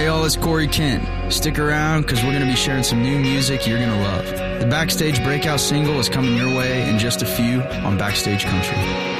Hey all, it's Corey Kent. Stick around because we're going to be sharing some new music you're going to love. The Backstage Breakout single is coming your way in just a few on Backstage Country.